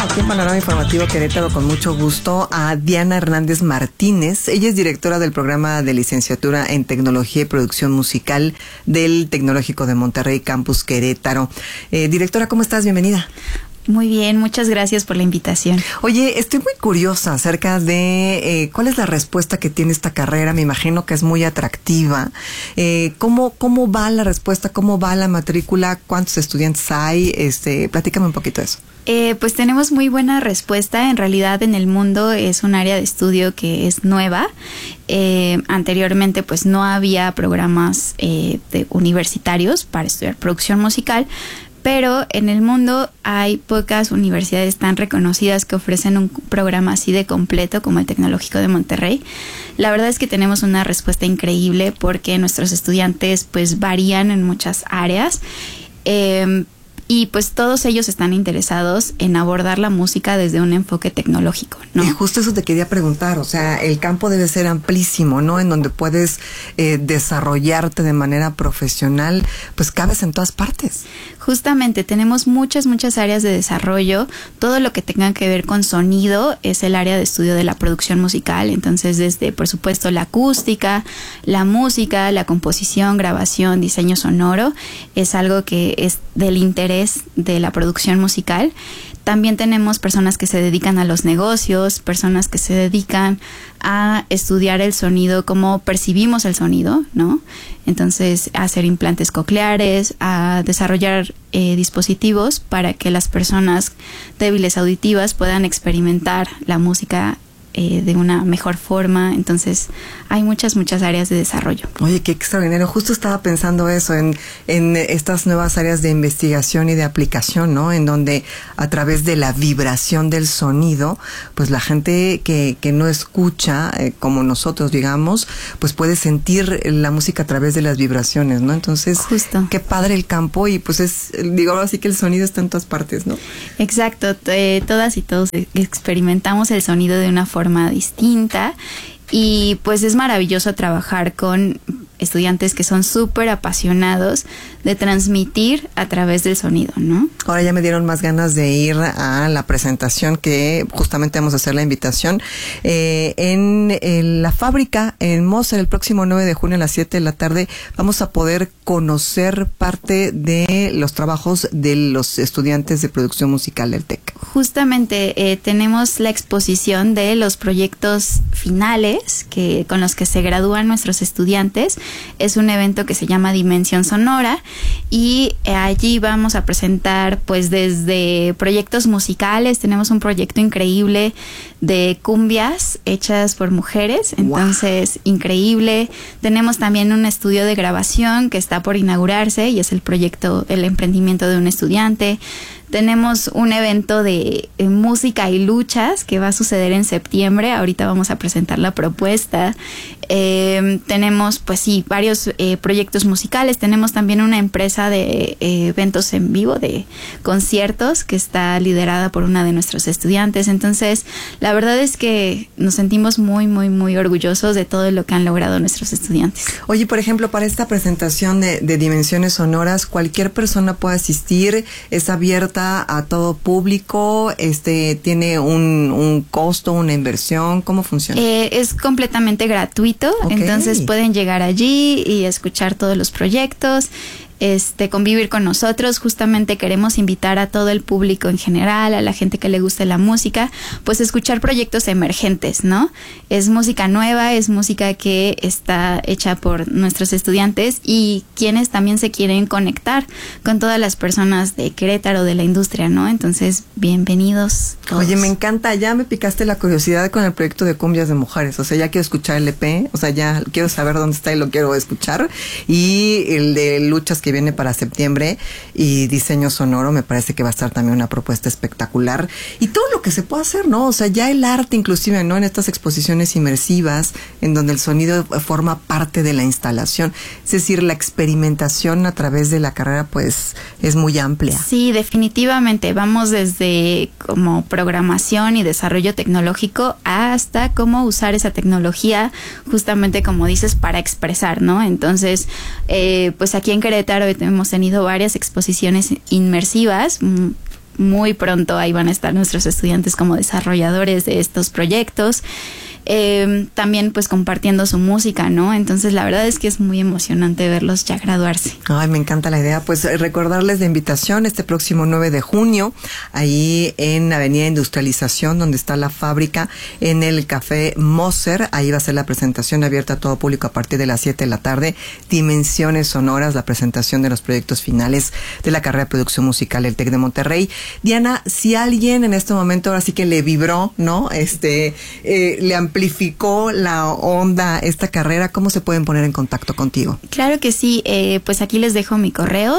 Aquí en Panorama Informativo Querétaro, con mucho gusto, a Diana Hernández Martínez. Ella es directora del programa de licenciatura en Tecnología y Producción Musical del Tecnológico de Monterrey, Campus Querétaro. Directora, ¿cómo estás? Bienvenida. Muy bien, muchas gracias por la invitación. Oye, estoy muy curiosa acerca de cuál es la respuesta que tiene esta carrera. Me imagino que es muy atractiva. ¿Cómo va la respuesta? ¿Cómo va la matrícula? ¿Cuántos estudiantes hay? Platícame un poquito de eso. Pues tenemos muy buena respuesta. En realidad, en el mundo es un área de estudio que es nueva. Anteriormente, pues no había programas universitarios para estudiar producción musical. Pero en el mundo hay pocas universidades tan reconocidas que ofrecen un programa así de completo como el Tecnológico de Monterrey. La verdad es que tenemos una respuesta increíble porque nuestros estudiantes pues varían en muchas áreas. Y pues todos ellos están interesados en abordar la música desde un enfoque tecnológico, ¿no? Y justo eso te quería preguntar, o sea, el campo debe ser amplísimo, ¿no? En donde puedes desarrollarte de manera profesional, pues cabes en todas partes. Justamente, tenemos muchas áreas de desarrollo. Todo lo que tenga que ver con sonido es el área de estudio de la producción musical. Entonces, desde, por supuesto, la acústica, la música, la composición, grabación, diseño sonoro, es algo que es del interés de la producción musical. También tenemos personas que se dedican a los negocios, personas que se dedican a estudiar el sonido, cómo percibimos el sonido, ¿no? Entonces, a hacer implantes cocleares, a desarrollar dispositivos para que las personas débiles auditivas puedan experimentar la música de una mejor forma. Entonces hay muchas áreas de desarrollo. Oye, qué extraordinario. Justo estaba pensando eso en estas nuevas áreas de investigación y de aplicación, ¿no? En donde a través de la vibración del sonido, pues la gente que no escucha, como nosotros, digamos, pues puede sentir la música a través de las vibraciones, ¿no? Entonces, justo. Qué padre el campo y pues así que el sonido está en todas partes, ¿no? Exacto. Todas y todos experimentamos el sonido de una forma distinta y pues es maravilloso trabajar con estudiantes que son súper apasionados de transmitir a través del sonido, ¿no? Ahora ya me dieron más ganas de ir a la presentación que justamente vamos a hacer la invitación en la fábrica en Mosser el próximo 9 de junio a las 7 de la tarde. Vamos a poder conocer parte de los trabajos de los estudiantes de producción musical del TEC. Justamente tenemos la exposición de los proyectos finales con los que se gradúan nuestros estudiantes. Es un evento que se llama Dimensión Sonora y allí vamos a presentar pues desde proyectos musicales. Tenemos un proyecto increíble de cumbias hechas por mujeres, entonces wow. Increíble. Tenemos también un estudio de grabación que está por inaugurarse y es el emprendimiento de un estudiante. Tenemos un evento de música y luchas que va a suceder en septiembre. Ahorita vamos a presentar la propuesta. Tenemos, pues sí, varios proyectos musicales. Tenemos también una empresa de eventos en vivo, de conciertos, que está liderada por una de nuestros estudiantes. Entonces, la verdad es que nos sentimos muy orgullosos de todo lo que han logrado nuestros estudiantes. Oye, por ejemplo, para esta presentación de Dimensiones Sonoras, ¿cualquier persona puede asistir? ¿Es abierta a todo público? ¿Tiene un costo, una inversión? ¿Cómo funciona? Es completamente gratuito, okay. Entonces pueden llegar allí y escuchar todos los proyectos. Convivir con nosotros. Justamente queremos invitar a todo el público en general, a la gente que le guste la música, pues escuchar proyectos emergentes, ¿no? Es música nueva, es música que está hecha por nuestros estudiantes y quienes también se quieren conectar con todas las personas de Querétaro, de la industria, ¿no? Entonces, bienvenidos todos. Oye, me encanta, ya me picaste la curiosidad con el proyecto de cumbias de mujeres, o sea, ya quiero escuchar el EP, o sea, ya quiero saber dónde está y lo quiero escuchar, y el de luchas que viene para septiembre y diseño sonoro, me parece que va a estar también una propuesta espectacular y todo lo que se puede hacer, ¿no? O sea, ya el arte inclusive, ¿no? En estas exposiciones inmersivas en donde el sonido forma parte de la instalación, es decir, la experimentación a través de la carrera pues es muy amplia. Sí, definitivamente, vamos desde como programación y desarrollo tecnológico hasta cómo usar esa tecnología justamente como dices para expresar, ¿no? Entonces, pues aquí en Querétaro hemos tenido varias exposiciones inmersivas muy pronto ahí van a estar nuestros estudiantes como desarrolladores de estos proyectos. También pues compartiendo su música, ¿no? Entonces la verdad es que es muy emocionante verlos ya graduarse. Ay, me encanta la idea. Pues recordarles la invitación este próximo 9 de junio, ahí en Avenida Industrialización, donde está la fábrica, en el Café Moser. Ahí va a ser la presentación abierta a todo público a partir de las 7 de la tarde. Dimensiones sonoras, la presentación de los proyectos finales de la carrera de producción musical del TEC de Monterrey. Diana, si alguien en este momento ahora sí que le vibró, ¿no? Le amplificó la onda esta carrera, ¿cómo se pueden poner en contacto contigo? Claro que sí, pues aquí les dejo mi correo,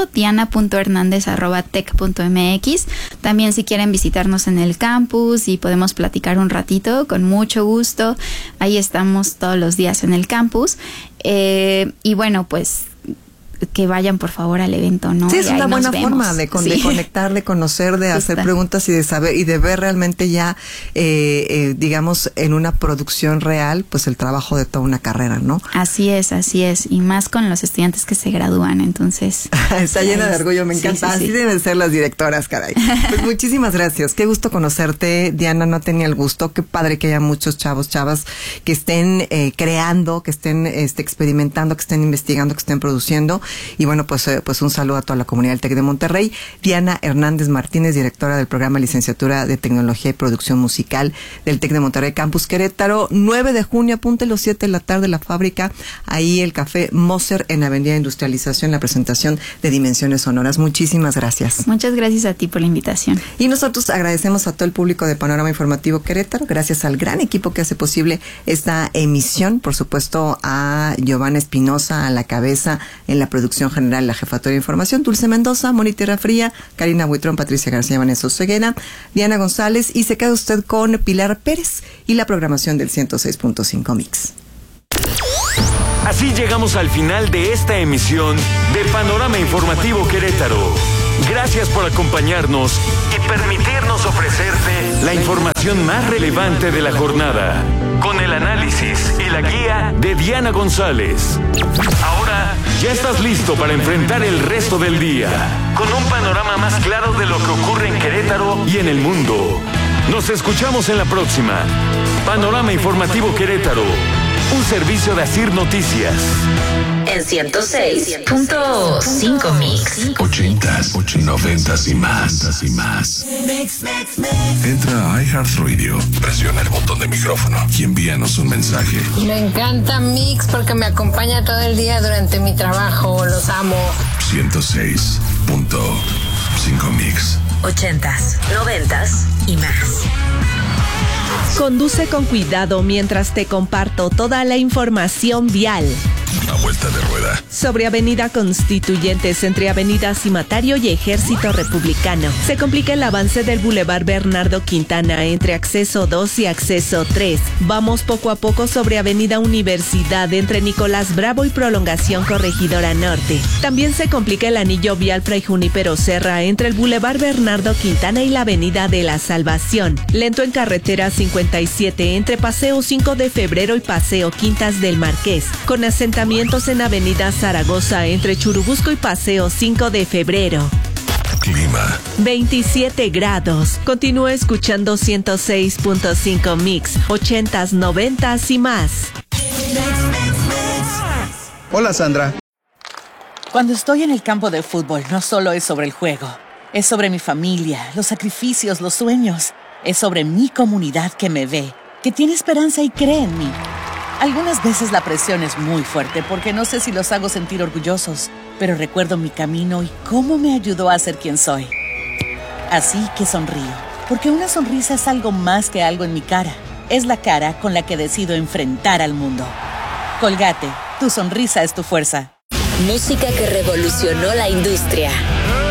diana.hernandez@tec.mx. También si quieren visitarnos en el campus y podemos platicar un ratito, con mucho gusto. Ahí estamos todos los días en el campus. Y bueno, pues que vayan por favor al evento, ¿no? Sí, es una buena forma de conectar, de conocer, de hacer preguntas y de saber y de ver realmente ya, digamos, en una producción real, pues el trabajo de toda una carrera, ¿no? Así es, y más con los estudiantes que se gradúan, entonces. Está llena de orgullo, me encanta. Así deben ser las directoras, caray. Pues muchísimas gracias, qué gusto conocerte, Diana, no tenía el gusto, qué padre que haya muchos chavos, chavas que estén creando, que estén experimentando, que estén investigando, que estén produciendo. Y bueno, pues un saludo a toda la comunidad del TEC de Monterrey. Diana Hernández Martínez, directora del programa Licenciatura de Tecnología y Producción Musical del TEC de Monterrey, Campus Querétaro. 9 de junio, apúntelo, 7 de la tarde, la fábrica, ahí el Café Moser en Avenida Industrialización, la presentación de Dimensiones Sonoras. Muchísimas gracias. Muchas gracias a ti por la invitación. Y nosotros agradecemos a todo el público de Panorama Informativo Querétaro, gracias al gran equipo que hace posible esta emisión, por supuesto a Giovanna Espinosa a la cabeza en la producción general, la jefatura de información, Dulce Mendoza, Moni Tierra Fría, Karina Buitrón, Patricia García, Vanessa Ceguera, Diana González, y se queda usted con Pilar Pérez y la programación del 106.5 Mix. Así llegamos al final de esta emisión de Panorama Informativo Querétaro. Gracias por acompañarnos y permitirnos ofrecerte la información más relevante de la jornada, con el análisis y la guía de Diana González. Ahora ya estás listo para enfrentar el resto del día, con un panorama más claro de lo que ocurre en Querétaro y en el mundo. Nos escuchamos en la próxima. Panorama Informativo Querétaro, un servicio de Asir Noticias. En 106.5 Mix. 80s, 90s y más. Entra a iHeartRadio, presiona el botón de micrófono y envíanos un mensaje. Me encanta Mix porque me acompaña todo el día durante mi trabajo. Los amo. 106.5 Mix. 80s, 90s y más. Conduce con cuidado mientras te comparto toda la información vial. A vuelta de rueda. Sobre Avenida Constituyentes, entre Avenida Cimatario y Ejército Republicano. Se complica el avance del Boulevard Bernardo Quintana entre Acceso 2 y Acceso 3. Vamos poco a poco sobre Avenida Universidad entre Nicolás Bravo y Prolongación Corregidora Norte. También se complica el anillo vial Fray Junípero Serra entre el Boulevard Bernardo Quintana y la Avenida de la Salvación. Lento en carretera 57 entre Paseo 5 de Febrero y Paseo Quintas del Marqués. Con asentamientos en Avenida Zaragoza entre Churubusco y Paseo 5 de Febrero. Clima. 27 grados. Continúa escuchando 106.5 Mix, 80s, 90s y más. Hola, Sandra. Cuando estoy en el campo de fútbol, no solo es sobre el juego. Es sobre mi familia, los sacrificios, los sueños. Es sobre mi comunidad que me ve, que tiene esperanza y cree en mí. Algunas veces la presión es muy fuerte porque no sé si los hago sentir orgullosos, pero recuerdo mi camino y cómo me ayudó a ser quien soy. Así que sonrío, porque una sonrisa es algo más que algo en mi cara. Es la cara con la que decido enfrentar al mundo. Colgate, tu sonrisa es tu fuerza. Música que revolucionó la industria.